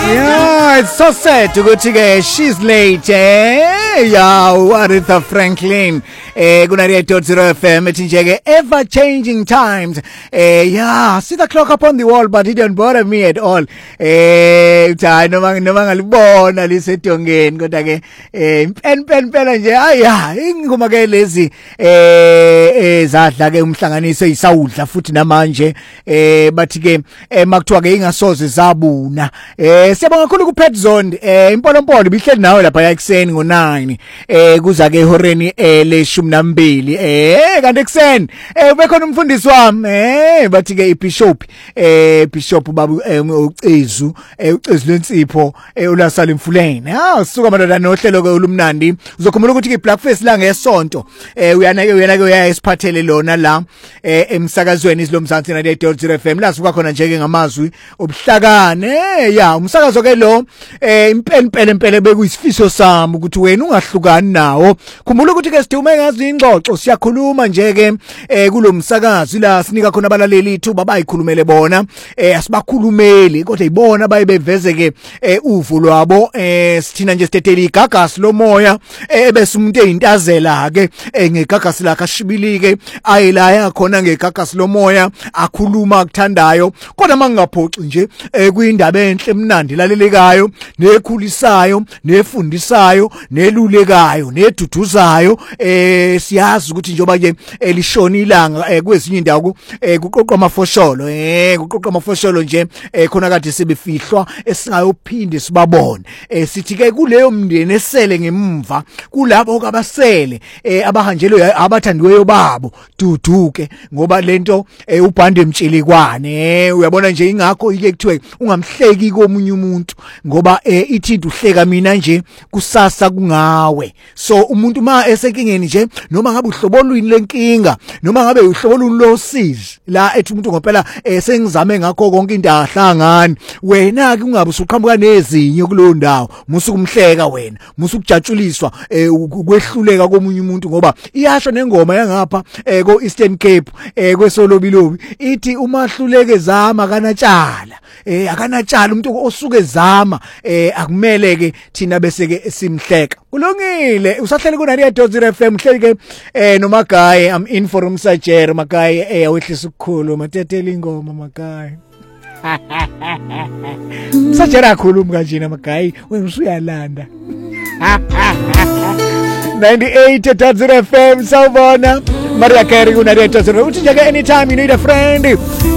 Yeah, it's so sad to go to she's late. Yeah, Aretha Franklin. Kunari Totsiro FM. It's ever changing times. Yeah, see the clock up on the wall, but it didn't bother me at all. No man listen to again. Got again. Pen nje. Yeah, ingumake lazy. Zadla ke umhlanganiso isawudla futhi namanje. But ke makuthiwa ke ingasoze zabuna. Siyabonga kakhulu ku Pet Zone. Impolo bihleli nawe lapha ekseni ngo9. Kuza ke ehoreni le12. Kanti ekseni bekhona umfundisi wami bathi ke iBishop Bishop babu uCezu Lensipho ulasala Mfuleni. Suka madodana nohlelo ke olumnandi. Uzokhumbula ukuthi ke Black Face la ngesonto uyana ke uya esiphathele lona la emsakazweni izilomzansi na Radio FM la suka khona nje ke ngamazwi obuhlakane. Ya umsakazo ke lo impele bekuyisifiso sami ukuthi wena ungahlukani nawo. Khumbula ukuthi ke sidume ngazi ingxoxo siyakhuluma nje ke kulomsakazi la sinika khona abalaleli ithuba bayikhulumele bona asibakhulumeli kodwa ibona bayibeveze ke uvu lwabo sithina nje sithethe igagasi lomoya bese umuntu eyintazela ke ngegagasi la kashibilike ayilaya khona ngegagasi lomoya akhuluma akuthandayo kodwa mangaphoxi nje kuyindaba enhle emnandi lalelekayo nekhulisayo nefundisayo nelulekayo neduduzayo siyazi ukuthi njoba ke lishona ilanga kwezinye indawo kuqoqwa amafosholo kuqoqwa amafosholo nje khona kade sebefihlwa esingayophinde sibabone sithi ke kuleyo mndeni esele ngemva kulabo kabasele abahanjelwe abathandiweyo babo duduke ngoba lento ubhande emtshilikwane uyabona nje ingakho ike kuthiwe ungamhleki komunye umuntu ngoba ithinta uhleka mina nje kusasa kungawe so umuntu ma esenkingeni nje noma ngabe uhlobo lwini lenkinga noma ngabe uhlobo lwini losizi la ethi umuntu ngempela sengizame ngakho konke into ahlangani wena ke ungabe usuqhamuka nezinye kulowo ndawo musukumhleka wena musukujatshuliswa ukwehluleka komunye umuntu ngoba iyasho nengoma yangapha ko Eastern Cape kwesolobilobi ithi umahluleke zama kanatshala akanatshala umuntu osuke zama akumele ke thina bese ke simhleka kulungile usahleli ku Radio FM hleli ke noMagayi I'm in for umsajero Magayi awehlisa ukukhulu mathetela ingoma Magayi Sajera khuluma kanjena Magayi wena usuyalanda 98.0 FM sawubona Maria Carey ku Radio uthi nje anytime you need a friend